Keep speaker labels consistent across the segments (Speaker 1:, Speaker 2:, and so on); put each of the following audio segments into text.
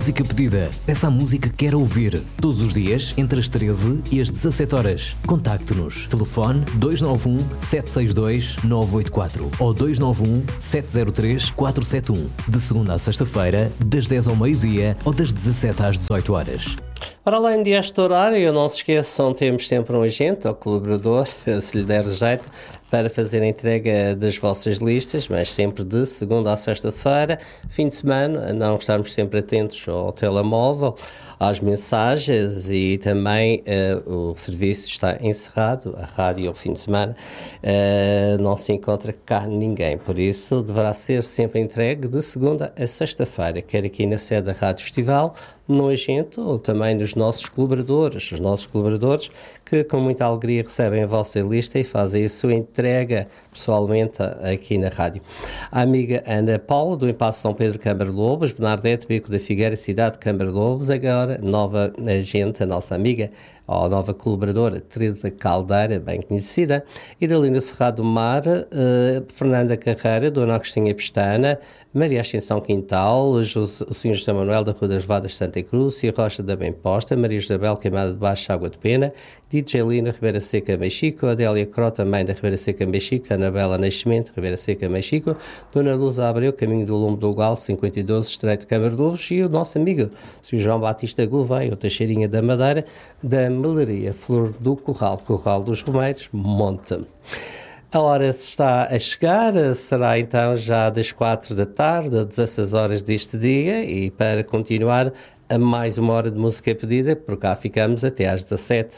Speaker 1: música pedida. Peça a música que quer ouvir. Todos os dias, entre as 13 e as 17 horas. Contacte-nos. Telefone 291 762 984 ou 291 703 471. De segunda a sexta-feira, das 10 ao meio-dia ou das 17 às 18 horas.
Speaker 2: Para além deste horário, não se esqueçam, temos sempre um agente ou colaborador, se lhe der jeito, para fazer a entrega das vossas listas, mas sempre de segunda a sexta-feira, fim de semana, não estarmos sempre atentos ao telemóvel, às mensagens e também o serviço está encerrado, a rádio ao fim de semana, não se encontra cá ninguém, por isso deverá ser sempre entregue de segunda a sexta-feira, quer aqui na sede da Rádio Festival, no agente ou também dos nossos colaboradores, os nossos colaboradores que com muita alegria recebem a vossa lista e fazem a sua entrega pessoalmente aqui na rádio. A amiga Ana Paula, do Impasse São Pedro Câmara Lobos, Bernardete, Beco da Figueira, cidade de Câmara Lobos, agora nova agente, a nossa amiga, a nova colaboradora, Teresa Caldeira, bem conhecida, e da Lina Cerrado do Mar, Fernanda Carreira, Dona Agostinha Pestana, Maria Ascensão Quintal, o Sr. José Manuel da Rua das Vadas Santa Cruz, e Rocha da Bem Posta, Maria Isabel Queimada de Baixo Água de Pena, DJ Lina Ribeira Seca Mexico, Adélia Crota, mãe da Ribeira Seca Mexico, Anabela Nascimento, Ribeira Seca Mexico, Dona Luz Abreu, Caminho do Lume do Gal, 52, Estreito de Câmara de Lobos, e o nosso amigo, Sr. João Batista Gouveia, o Teixeirinha da Madeira, da Melaria Flor do Corral, Corral dos Romeiros, Monte. A hora está a chegar, será então já das 4 da tarde, às 16 horas deste dia, e para continuar a mais uma hora de música pedida, por cá ficamos até às 17.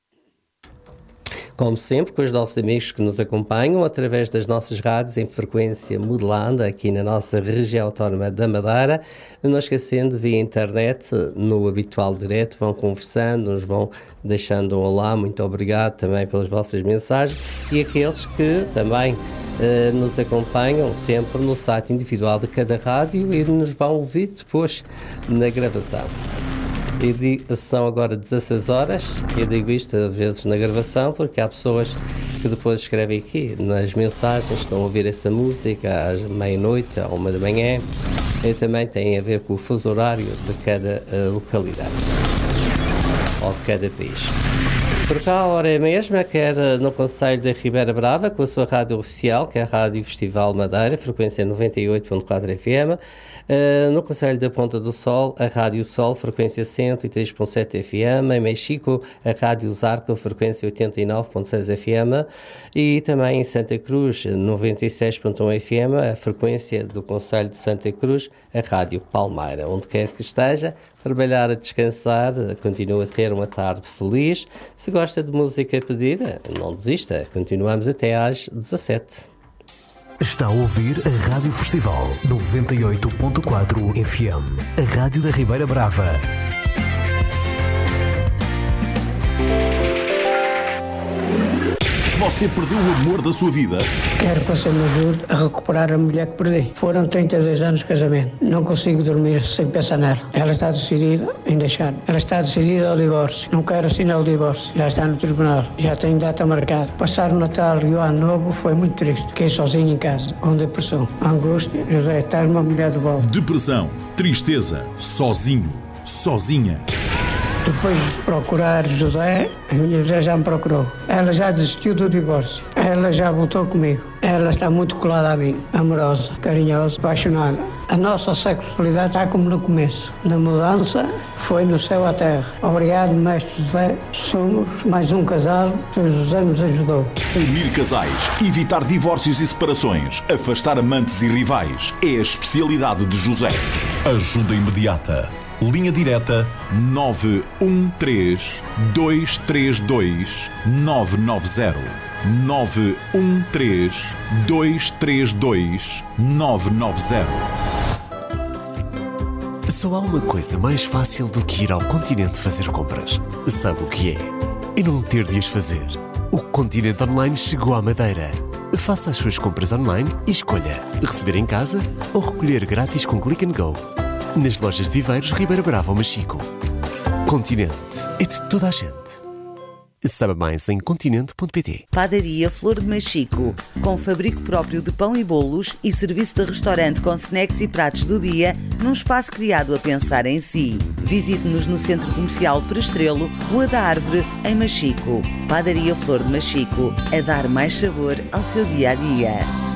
Speaker 2: Como sempre, com os nossos amigos que nos acompanham através das nossas rádios em frequência modulada aqui na nossa região autónoma da Madeira, não esquecendo via internet, no habitual direto, vão conversando, nos vão deixando um olá, muito obrigado também pelas vossas mensagens e aqueles que também nos acompanham sempre no site individual de cada rádio e nos vão ouvir depois na gravação. São agora 16 horas, eu digo isto às vezes na gravação porque há pessoas que depois escrevem aqui nas mensagens, estão a ouvir essa música às meia-noite, à 1 da manhã, e também tem a ver com o fuso horário de cada localidade ou de cada país. Por cá a hora é a mesma, quer no concelho da Ribeira Brava, com a sua rádio oficial, que é a Rádio Festival Madeira, frequência 98.4 FM, no concelho da Ponta do Sol, a Rádio Sol, frequência 103.7 FM, em Mexico, a Rádio Zarco, frequência 89.6 FM, e também em Santa Cruz, 96.1 FM, a frequência do concelho de Santa Cruz, a Rádio Palmeira. Onde quer que esteja, trabalhar a descansar, continua a ter uma tarde feliz. Se gosta de música pedida, não desista, continuamos até às 17.
Speaker 1: Está a ouvir a Rádio Festival 98.4 FM, a Rádio da Ribeira Brava.
Speaker 3: Você perdeu o amor da sua vida?
Speaker 4: Quero que você me ajude a recuperar a mulher que perdi. Foram 32 anos de casamento. Não consigo dormir sem pensar nela. Ela está decidida em deixar-me. Ela está decidida ao divórcio. Não quero assinar o divórcio. Já está no tribunal. Já tenho data marcada. Passar o Natal e o Ano Novo foi muito triste. Fiquei sozinho em casa, com depressão, angústia. José, estás uma mulher de volta.
Speaker 3: Depressão, tristeza, sozinho, sozinha.
Speaker 4: Depois de procurar José, a minha José já me procurou. Ela já desistiu do divórcio. Ela já voltou comigo. Ela está muito colada a mim, amorosa, carinhosa, apaixonada. A nossa sexualidade está como no começo. Na mudança, foi no céu à terra. Obrigado, mestre José. Somos mais um casal que o José nos ajudou.
Speaker 3: Unir casais, evitar divórcios e separações, afastar amantes e rivais. É a especialidade de José. Ajuda imediata. Linha direta 913-232-990. 913-232-990.
Speaker 5: Só há uma coisa mais fácil do que ir ao Continente fazer compras. Sabe o que é? E não ter de as fazer. O Continente Online chegou à Madeira. Faça as suas compras online e escolha receber em casa ou recolher grátis com Click and Go. Nas lojas de Viveiros, Ribeira Brava ou Mexico. Continente é de toda a gente. Saiba mais em continente.pt.
Speaker 6: Padaria Flor de Machico, com fabrico próprio de pão e bolos e serviço de restaurante com snacks e pratos do dia, num espaço criado a pensar em si. Visite-nos no Centro Comercial Prestrelo, Rua da Árvore, em Machico. Padaria Flor de Machico, a dar mais sabor ao seu dia-a-dia.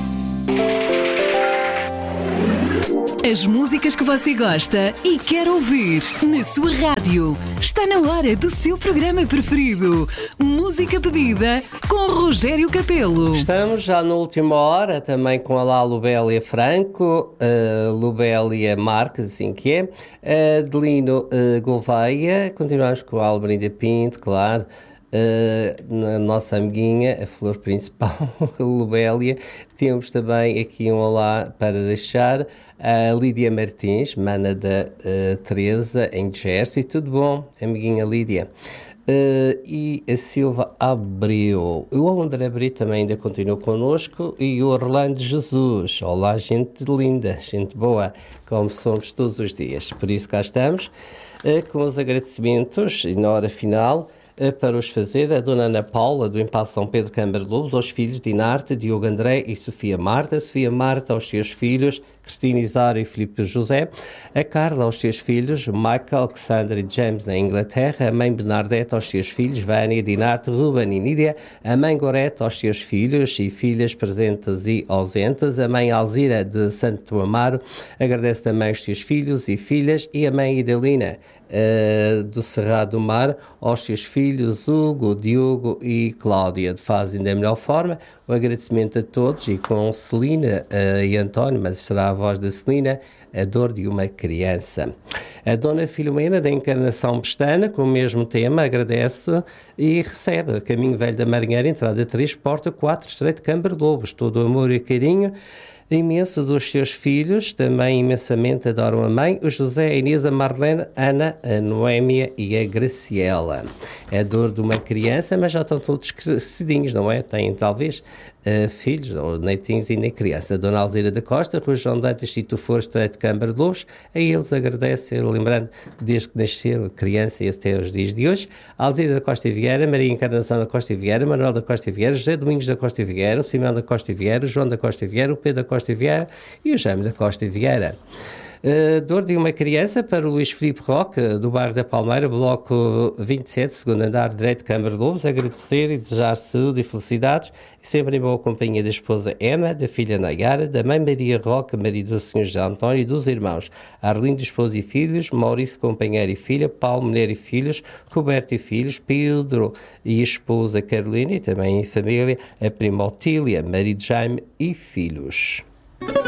Speaker 7: As músicas que você gosta e quer ouvir na sua rádio. Está na hora do seu programa preferido. Música pedida com Rogério Capelo.
Speaker 2: Estamos já na última hora, também com a Lubélia Franco, Lubélia Marques, assim que é, Adelino Gouveia, continuamos com a Alberina Pinto, claro. A nossa amiguinha, a flor principal, a Lubélia. Temos também aqui um olá para deixar a Lídia Martins, mana da Teresa, em Jersey. Tudo bom, amiguinha Lídia? E a Silva Abreu. O André Brito também ainda continua connosco. E o Orlando Jesus. Olá, gente linda, gente boa, como somos todos os dias. Por isso cá estamos, com os agradecimentos e na hora final, para os fazer, a dona Ana Paula, do Impasse São Pedro Câmara de Lobos, aos filhos Dinarte, Diogo André e Sofia Marta aos seus filhos, Cristina Isara e Filipe José, a Carla aos seus filhos, Michael, Alexandre e James na Inglaterra, a mãe Bernadette aos seus filhos, Vânia, Dinarte, Ruben e Nídia, a mãe Gorete aos seus filhos e filhas presentes e ausentes, a mãe Alzira de Santo Amaro, agradece também aos seus filhos e filhas, e a mãe Idelina do Cerrado do Mar, aos seus filhos Hugo, Diogo e Cláudia. Fazem da melhor forma o agradecimento a todos, e com Celina e António, mas será a voz da Celina, a dor de uma criança. A dona Filomena da Encarnação Pestana, com o mesmo tema, agradece e recebe Caminho Velho da Marinheira, entrada 3, porta 4, Estreito Câmara de Lobos. Todo o amor e carinho imenso dos seus filhos, também imensamente adoram a mãe, o José, a Inês, a Marlene, a Ana, a Noémia e a Graciela. É a dor de uma criança, mas já estão todos crescidinhos, não é? Têm talvez filhos, ou netinhos e nem criança. A dona Alzira da Costa, Rui João Dantas, se tu fores Estreito de Câmara de Lobos, a eles agradece, lembrando, desde que nasceram, criança e até os dias de hoje, a Alzira da Costa e Vieira, Maria Encarnação da Costa e Vieira, Manuel da Costa e Vieira, José Domingos da Costa e Vieira, Simão da Costa e Vieira, João da Costa e Vieira, o Pedro da Costa e Vieira e o Jaime da Costa e Vieira. Dor de uma criança para o Luís Filipe Roque, do bairro da Palmeira, bloco 27, segundo andar, direito de Câmara de Lobos, agradecer e desejar saúde e felicidades, e sempre em boa companhia da esposa Emma, da filha Nayara, da mãe Maria Roque, marido do Sr. José António, e dos irmãos Arlindo, esposa e filhos, Maurício, companheiro e filha, Paulo, mulher e filhos, Roberto e filhos, Pedro e esposa Carolina, e também em família, a prima Otília, marido Jaime e filhos.